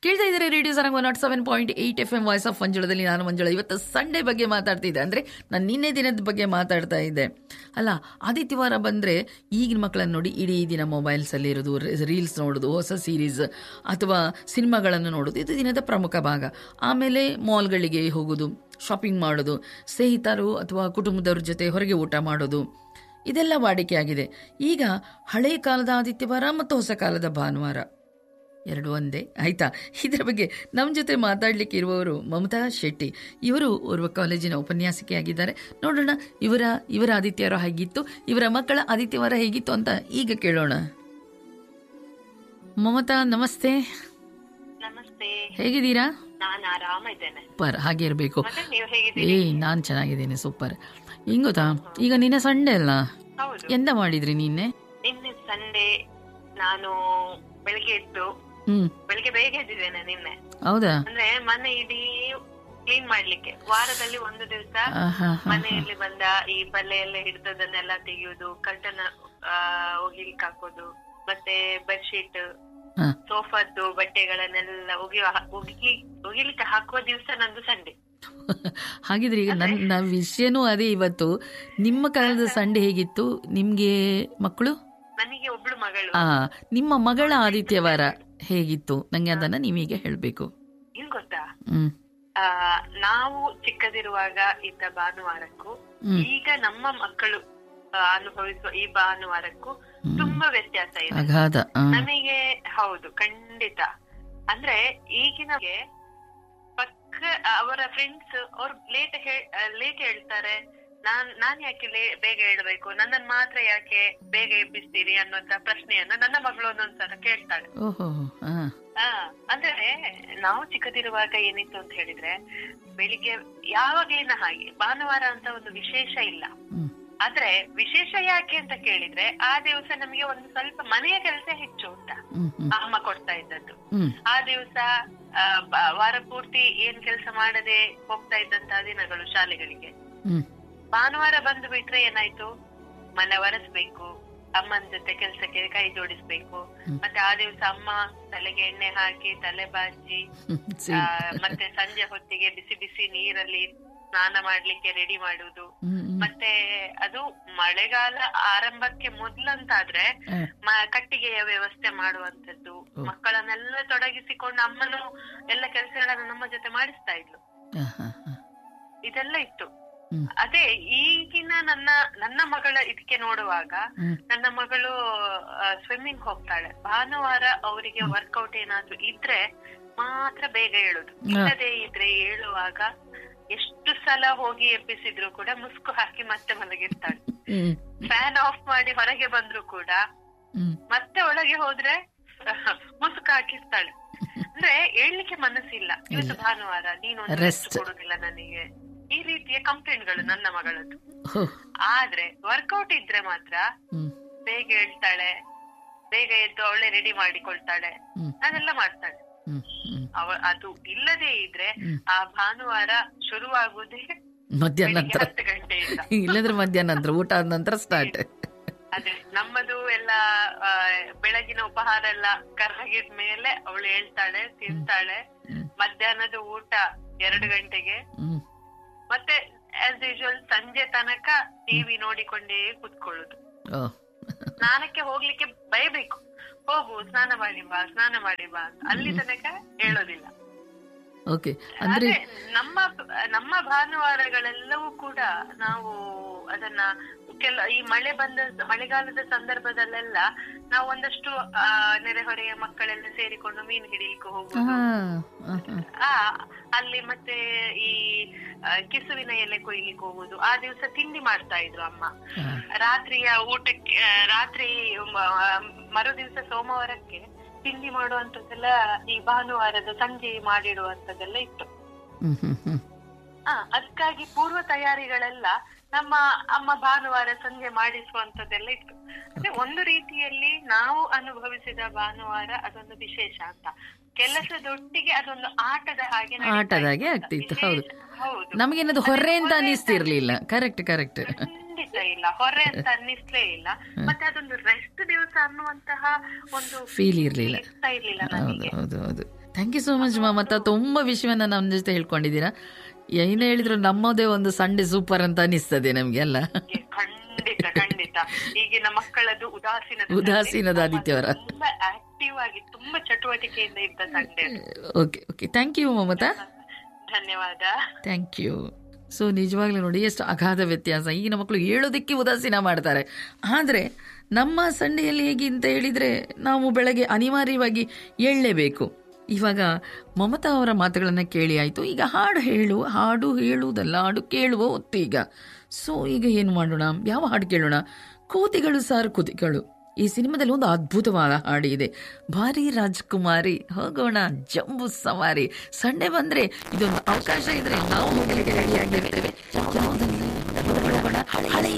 ಕೇಳ್ತಾ ಇದ್ದಾರೆ radio Sarang 107.8 FM voice of ಮಂಜುಳದಲ್ಲಿ. ನಾನು ಮಂಜುಳ. ಇವತ್ತು ಸಂಡೇ ಬಗ್ಗೆ ಮಾತಾಡ್ತಿದ್ದೆ, ಅಂದರೆ ನಾನು ನಿನ್ನೆ ದಿನದ ಬಗ್ಗೆ ಮಾತಾಡ್ತಾ ಇದ್ದೆ ಅಲ್ಲ. ಆದಿತ್ಯವಾರ ಬಂದರೆ ಈಗಿನ ಮಕ್ಕಳನ್ನು ನೋಡಿ ಇಡೀ ದಿನ ಮೊಬೈಲ್ಸಲ್ಲಿ ಇರೋದು, ರೀಲ್ಸ್ ನೋಡೋದು, ಹೊಸ ಸೀರೀಸ್ ಅಥವಾ ಸಿನಿಮಾಗಳನ್ನು ನೋಡೋದು, ಇದು ದಿನದ ಪ್ರಮುಖ ಭಾಗ. ಆಮೇಲೆ ಮಾಲ್ಗಳಿಗೆ ಹೋಗೋದು, ಶಾಪಿಂಗ್ ಮಾಡೋದು, ಸ್ನೇಹಿತರು ಅಥವಾ ಕುಟುಂಬದವ್ರ ಜೊತೆ ಹೊರಗೆ ಊಟ ಮಾಡೋದು, ಇದೆಲ್ಲ ವಾಡಿಕೆಯಾಗಿದೆ. ಈಗ ಹಳೆಯ ಕಾಲದ ಆದಿತ್ಯವಾರ ಮತ್ತು ಹೊಸ ಕಾಲದ ಭಾನುವಾರ ಎರಡು ಒಂದೇ ಆಯ್ತಾ? ಇದರ ಬಗ್ಗೆ ನಮ್ಮ ಜೊತೆ ಮಾತಾಡಲಿಕ್ಕೆ ಇರುವವರು ಮಮತಾ ಶೆಟ್ಟಿ. ಇವರು ಓರ್ವ ಕಾಲೇಜಿನ ಉಪನ್ಯಾಸಕಿಯಾಗಿದ್ದಾರೆ. ನೋಡೋಣ ಇವರ ಆದಿತ್ಯವಾರ ಹೇಗಿತ್ತು, ಇವರ ಮಕ್ಕಳ ಆದಿತ್ಯವಾರ ಹೇಗಿತ್ತು ಅಂತ ಈಗ ಕೇಳೋಣ. ಮಮತಾ ನಮಸ್ತೆ. ನಮಸ್ತೆ, ಹೇಗಿದ್ದೀರಾ? ನಾನು ಆರಾಮ ಇದ್ದೇನೆ. ಸೂಪರ್, ಹಾಗೆ ಇರಬೇಕು. ನಾನು ಚೆನ್ನಾಗಿದ್ದೀನಿ, ಸೂಪರ್. ಹಿಂಗ್ ಗೊತ್ತಾ, ಈಗ ನಿನ್ನೆ ಸಂಡೇ ಅಲ್ಲ, ಎಂತ ಮಾಡಿದ್ರಿ ನಿನ್ನೆ ಸಂಡೇ? ನಾನು ಬೆಳಿಗ್ಗೆ ಎದ್ದು ಬೆಳಿಗ್ಗೆ ಬೇಗ ಎದ್ದಿದ್ದೇನೆ ನಿನ್ನೆ. ಹೌದಾ? ಅಂದ್ರೆ ಮನೆ ಇಡೀ ಕ್ಲೀನ್ ಮಾಡ್ಲಿಕ್ಕೆ. ವಾರದಲ್ಲಿ ಒಂದು ದಿವಸ ಮನೆಯಲ್ಲಿ ಬಂದ ಈ ಬಲ್ಲೆ ಎಲ್ಲ ಹಿಡಿದದನ್ನೆಲ್ಲ ತೆಗೆಯುವುದು, ಕರ್ಟನ್ ಒಗಿಲಿಕ್ಕೆ ಹಾಕೋದು, ಮತ್ತೆ ಬೆಡ್ಶೀಟ್, ಸೋಫಾದ್ದು ಬಟ್ಟೆಗಳನ್ನೆಲ್ಲ ಒಗಿಲಿಕ್ಕೆ ಹಾಕುವ ದಿವಸ ನಂದು ಸಂಡೆ. ಹಾಗಿದ್ರೆ ಈಗ ನನ್ನ ವಿಷಯನೂ ಅದೇ. ಇವತ್ತು ನಿಮ್ಮ ಕಾಲದ ಸಂಡೆ ಹೇಗಿತ್ತು? ನಿಮ್ಗೆ ಮಕ್ಕಳು? ನನಗೆ ಒಬ್ಳು ಮಗಳು. ನಿಮ್ಮ ಮಗಳ ಆದಿತ್ಯವಾರ ಹೇಗಿತ್ತು? ನಂಗೆ ಅದನ್ನ ನೀವೀಗ ಹೇಳ್ಬೇಕು. ಏನ್ ಗೊತ್ತಾ, ನಾವು ಚಿಕ್ಕದಿರುವಾಗ ಇದ್ದ ಭಾನುವಾರಕ್ಕೂ ಈಗ ನಮ್ಮ ಮಕ್ಕಳು ಅನುಭವಿಸುವ ಈ ಭಾನುವಾರಕ್ಕೂ ತುಂಬಾ ವ್ಯತ್ಯಾಸ ಇದೆ ನನಗೆ. ಹೌದು, ಖಂಡಿತ. ಅಂದ್ರೆ ಈಗಿನಗೆ ಪಕ್ಕ ಅವರ ಫ್ರೆಂಡ್ಸ್ ಅವ್ರು ಲೇಟ್ ಹೇಳ್ತಾರೆ. ನಾನ್ ಯಾಕೆ ಬೇಗ ಹೇಳ್ಬೇಕು, ನನ್ನನ್ನು ಮಾತ್ರ ಯಾಕೆ ಬೇಗ ಎಬ್ಬಿಸ್ತೀರಿ ಅನ್ನುವಂತ ಪ್ರಶ್ನೆಯನ್ನ ನನ್ನ ಮಗಳು ಒಂದೊಂದ್ಸಲ ಕೇಳ್ತಾಳೆ. ಅಂದ್ರೆ ನಾವು ಚಿಕ್ಕದಿರುವಾಗ ಏನಿತ್ತು ಅಂತ ಹೇಳಿದ್ರೆ, ಬೆಳಿಗ್ಗೆ ಯಾವಾಗ್ಲಿನ ಹಾಗೆ ಭಾನುವಾರ ಅಂತ ಒಂದು ವಿಶೇಷ ಇಲ್ಲ. ಆದ್ರೆ ವಿಶೇಷ ಯಾಕೆ ಅಂತ ಕೇಳಿದ್ರೆ, ಆ ದಿವಸ ನಮಗೆ ಒಂದು ಸ್ವಲ್ಪ ಮನೆಯ ಕೆಲಸ ಹೆಚ್ಚು ಅಂತ ಅಮ್ಮ ಕೊಡ್ತಾ ಇದ್ದದ್ದು. ಆ ದಿವಸ ವಾರ ಪೂರ್ತಿ ಏನ್ ಕೆಲಸ ಮಾಡದೆ ಹೋಗ್ತಾ ಇದ್ದಂತಹ ದಿನಗಳು ಶಾಲೆಗಳಿಗೆ. ಭಾನುವಾರ ಬಂದು ಬಿಟ್ರೆ ಏನಾಯ್ತು, ಮನೆ ಒರೆಸ್ಬೇಕು, ಅಮ್ಮನ ಜೊತೆ ಕೆಲ್ಸಕ್ಕೆ ಕೈ ಜೋಡಿಸ್ಬೇಕು. ಮತ್ತೆ ಆ ದಿವಸ ಅಮ್ಮ ತಲೆಗೆ ಎಣ್ಣೆ ಹಾಕಿ ತಲೆ ಬಾಚಿ, ಮತ್ತೆ ಸಂಜೆ ಹೊತ್ತಿಗೆ ಬಿಸಿ ಬಿಸಿ ನೀರಲ್ಲಿ ಸ್ನಾನ ಮಾಡ್ಲಿಕ್ಕೆ ರೆಡಿ ಮಾಡುವುದು. ಮತ್ತೆ ಅದು ಮಳೆಗಾಲ ಆರಂಭಕ್ಕೆ ಮೊದ್ಲಂತಾದ್ರೆ ಕಟ್ಟಿಗೆಯ ವ್ಯವಸ್ಥೆ ಮಾಡುವಂತದ್ದು. ಮಕ್ಕಳನ್ನೆಲ್ಲ ತೊಡಗಿಸಿಕೊಂಡು ಅಮ್ಮನು ಎಲ್ಲ ಕೆಲಸಗಳನ್ನ ನಮ್ಮ ಜೊತೆ ಮಾಡಿಸ್ತಾ ಇದ್ಲು. ಇದೆಲ್ಲ ಇತ್ತು. ಅದೇ ಈಗಿನ ನನ್ನ ಮಗಳ ಇದಕ್ಕೆ ನೋಡುವಾಗ, ನನ್ನ ಮಗಳು ಸ್ವಿಮ್ಮಿಂಗ್ ಹೋಗ್ತಾಳೆ. ಭಾನುವಾರ ಅವರಿಗೆ ವರ್ಕೌಟ್ ಏನಾದ್ರು ಇದ್ರೆ ಮಾತ್ರ ಬೇಗ ಹೇಳುದು. ಇಲ್ಲದೆ ಇದ್ರೆ ಹೇಳುವಾಗ ಎಷ್ಟು ಸಲ ಹೋಗಿ ಎಬ್ಬಿಸಿದ್ರು ಕೂಡ ಮುಸ್ಕು ಹಾಕಿ ಮತ್ತೆ ಮಲಗಿರ್ತಾಳೆ. ಫ್ಯಾನ್ ಆಫ್ ಮಾಡಿ ಹೊರಗೆ ಬಂದ್ರು ಕೂಡ ಮತ್ತೆ ಒಳಗೆ ಹೋದ್ರೆ ಮುಸುಕು ಹಾಕಿರ್ತಾಳೆ. ಅಂದ್ರೆ ಹೇಳ್ಲಿಕ್ಕೆ ಮನಸ್ಸಿಲ್ಲ, ಇವತ್ತು ಭಾನುವಾರ, ನೀನು ರೆಸ್ಟ್ ಕೊಡುದಿಲ್ಲ ನನಗೆ, ಈ ರೀತಿಯ ಕಂಪ್ಲೇಂಟ್ಗಳು ನನ್ನ ಮಗಳದ್ದು. ಆದ್ರೆ ವರ್ಕೌಟ್ ಇದ್ರೆ ಮಾತ್ರ ಬೇಗ ಹೇಳ್ತಾಳೆ, ಬೇಗ ಎದ್ದು ಅವಳೆ ರೆಡಿ ಮಾಡಿಕೊಳ್ತಾಳೆ, ಅದೆಲ್ಲ ಮಾಡ್ತಾಳೆ. ಅದು ಇಲ್ಲದೆ ಇದ್ರೆ ಆ ಭಾನುವಾರ ಶುರುವಾಗುವುದೇ ಮಧ್ಯಾಹ್ನ 10 ಗಂಟೆಯಿಂದ. ಇಲ್ಲದ್ರೆ ಮಧ್ಯಾಹ್ನ ನಂತರ, ಊಟ ಆದ ನಂತರ ಸ್ಟಾರ್ಟ್. ಅದೇ ನಮ್ಮದು ಎಲ್ಲ ಬೆಳಗಿನ ಉಪಹಾರ ಎಲ್ಲ ಕರಗಿದ್ಮೇಲೆ ಅವಳು ಹೇಳ್ತಾಳೆ, ತಿಂತಾಳೆ. ಮಧ್ಯಾಹ್ನದ ಊಟ 2 ಗಂಟೆಗೆ. ಮತ್ತೆ ಆಸ್ ಯೂಶುವಲ್ ಸಂಜೆ ತನಕ ಟಿವಿ ನೋಡಿಕೊಂಡೇ ಕುತ್ಕೊಳ್ಳುದು. ಸ್ನಾನಕ್ಕೆ ಹೋಗ್ಲಿಕ್ಕೆ ಬಯಬೇಕು, ಹೋಗು ಸ್ನಾನ ಮಾಡಿ ಬಾ ಅಂತ. ಅಲ್ಲಿ ತನಕ ಹೇಳೋದಿಲ್ಲ. ಅಂದ್ರೆ ನಮ್ಮ ಭಾನುವಾರಗಳೆಲ್ಲವೂ ಕೂಡ ನಾವು ಅದನ್ನ ಈ ಮಳೆಗಾಲದ ಸಂದರ್ಭದಲ್ಲೆಲ್ಲ ನಾವು ಒಂದಷ್ಟು ನೆರೆಹೊರೆಯ ಮಕ್ಕಳೆಲ್ಲ ಸೇರಿಕೊಂಡು ಮೀನು ಹಿಡಿಲಿಕ್ಕೆ ಹೋಗುದು. ಅಲ್ಲಿ ಮತ್ತೆ ಈ ಕೆಸುವಿನ ಎಲೆ ಕೊಯ್ಲಿಕ್ಕೆ ಹೋಗುದು. ಆ ದಿವಸ ತಿಂಡಿ ಮಾಡ್ತಾ ಇದ್ರು ಅಮ್ಮ. ರಾತ್ರಿಯ ಊಟಕ್ಕೆ, ರಾತ್ರಿ ಮರು ದಿವಸ ಸೋಮವಾರಕ್ಕೆ ತಿಂಡಿ ಮಾಡುವಂತದ್ದೆಲ್ಲ ಈ ಭಾನುವಾರದ ಸಂಜೆ ಮಾಡಿಡುವಂತದ್ದೆಲ್ಲ ಇತ್ತು. ಅದಕ್ಕಾಗಿ ಪೂರ್ವ ತಯಾರಿಗಳೆಲ್ಲ ನಮ್ಮ ಅಮ್ಮ ಭಾನುವಾರ ಸಂಜೆ ಮಾಡಿಸುವಂತದ್ದೆಲ್ಲ ಇತ್ತು. ಅಂದ್ರೆ ಒಂದು ರೀತಿಯಲ್ಲಿ ನಾವು ಅನುಭವಿಸಿದ ಭಾನುವಾರ ಅದೊಂದು ವಿಶೇಷ ಅಂತ. ಕೆಲಸದೊಟ್ಟಿಗೆ ಅದೊಂದು ಆಟದ ಹಾಗೆ ಆಗ್ತಿತ್ತು. ಹೌದು, ನಮಗೇನದು ಹೊರೆ ಅಂತ ಅನಿಸ್ತಿರ್ಲಿಲ್ಲ. ಕರೆಕ್ಟ್. ಖಂಡಿತ ಇಲ್ಲ, ಹೊರೆ ಅಂತ ಅನ್ನಿಸ್ಲೇ ಇಲ್ಲ. ಮತ್ತೆ ಅದೊಂದು ರೆಸ್ಟ್ ದಿವಸ ಅನ್ನುವಂತಹ ಒಂದು ಫೀಲ್ ಇರ್ಲಿಲ್ಲ. ಹೌದು. Thank you so much Mamata. ತುಂಬ ವಿಷಯವನ್ನ ನಮ್ಮ ಜೊತೆ ಹೇಳ್ಕೊಂಡಿದ್ದೀರಾ. ಏನೇ ಹೇಳಿದ್ರು ನಮ್ಮದೇ ಒಂದು ಸಂಡೇ ಸೂಪರ್ ಅಂತ ಅನಿಸ್ತದೆ ನಮ್ಗೆ ಅಲ್ಲ. ಖಂಡಿತ ಖಂಡಿತ. ಈಗಿನ ಮಕ್ಕಳದ್ದು ಉದಾಸೀನದ ಆದಿತ್ಯವಾರ ತುಂಬಾ ಆಕ್ಟಿವ್ ಆಗಿ ತುಂಬಾ ಚಟುವಟಿಕೆಯಿಂದ ಇದ್ದ Sunday. Okay okay, thank you Mamata. ಧನ್ಯವಾದ. Thank you. ಸೊ ನಿಜವಾಗ್ಲೂ ನೋಡಿ ಎಷ್ಟು ಅಗಾಧ ವ್ಯತ್ಯಾಸ. ಈಗಿನ ಮಕ್ಕಳು ಹೇಳೋದಕ್ಕೆ ಉದಾಸೀನ ಮಾಡ್ತಾರೆ. ಆದರೆ ನಮ್ಮ ಸಂಡೆಯಲ್ಲಿ ಹೇಗೆ ಅಂತ ಹೇಳಿದರೆ ನಾವು ಬೆಳಗ್ಗೆ ಅನಿವಾರ್ಯವಾಗಿ ಏಳಲೇಬೇಕು. ಇವಾಗ ಮಮತಾ ಅವರ ಮಾತುಗಳನ್ನು ಕೇಳಿ ಆಯಿತು. ಈಗ ಹಾಡು ಹೇಳುವುದಲ್ಲ, ಹಾಡು ಕೇಳುವ ಹೊತ್ತು ಈಗ. ಸೊ ಈಗ ಏನು ಮಾಡೋಣ, ಯಾವ ಹಾಡು ಕೇಳೋಣ? ಕೋತಿಗಳು ಸಾರು ಕುತಿಗಳು, ಈ ಸಿನಿಮಾದಲ್ಲಿ ಒಂದು ಅದ್ಭುತವಾದ ಹಾಡು ಇದೆ. ಭಾರಿ ರಾಜ್ಕುಮಾರಿ, ಹೋಗೋಣ ಜಂಬೂ ಸವಾರಿ. ಸಂಡೆ ಬಂದರೆ ಇದೊಂದು ಅವಕಾಶ ಇದ್ರೆ ನಾವು ಹೋಗಲಿಕ್ಕೆ ರೆಡಿಯಾಗಿರ್ತೇವೆ. ಹಳೆಯ